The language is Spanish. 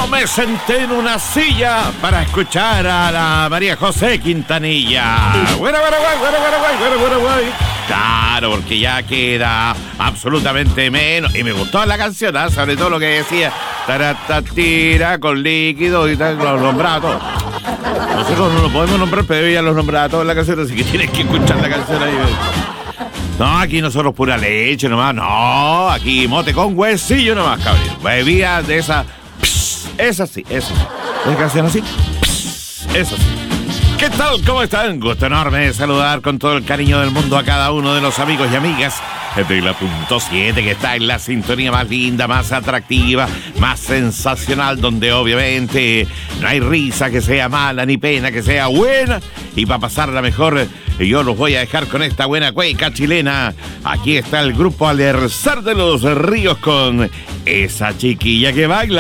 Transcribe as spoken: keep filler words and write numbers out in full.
me senté en una silla para escuchar a la María José Quintanilla. Buena, buena, buena, buena, buena, buena, buena, buena. Claro, porque ya queda absolutamente menos. Y me gustó la canción, ¿eh? Sobre todo lo que decía. Taratatira con líquido y tal, lo nombraba todo. Nosotros no lo podemos nombrar, pero ella los nombraba toda la canción, así que tienes que escuchar la canción ahí. No, aquí nosotros pura leche nomás. No, aquí mote con huesillo nomás, cabrón. Bebida de esa. Pss, esa sí, esa sí. ¿Es canción así? Pss, esa sí. ¿Qué tal? ¿Cómo están? Gusto enorme de saludar con todo el cariño del mundo a cada uno de los amigos y amigas de la punto siete, que está en la sintonía más linda, más atractiva, más sensacional, donde obviamente no hay risa que sea mala, ni pena que sea buena. Y para pasarla mejor, yo los voy a dejar con esta buena cueca chilena. Aquí está el grupo Alerzar de los Ríos con esa chiquilla que baila.